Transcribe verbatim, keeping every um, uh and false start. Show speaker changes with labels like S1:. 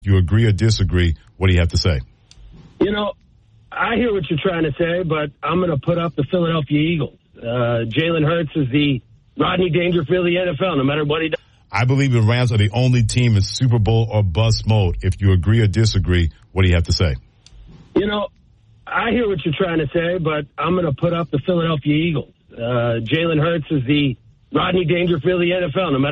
S1: You agree or disagree? What do you have to say?
S2: You know, I hear what you're trying to say, but I'm going to put up the Philadelphia Eagles. Uh, Jalen Hurts is the Rodney Dangerfield of the N F L, no matter what he does.
S1: I believe the Rams are the only team in Super Bowl or bust mode. If you agree or disagree, what do you have to say?
S2: You know, I hear what you're trying to say, but I'm going to put up the Philadelphia Eagles. Uh, Jalen Hurts is the Rodney Dangerfield of the N F L, no matter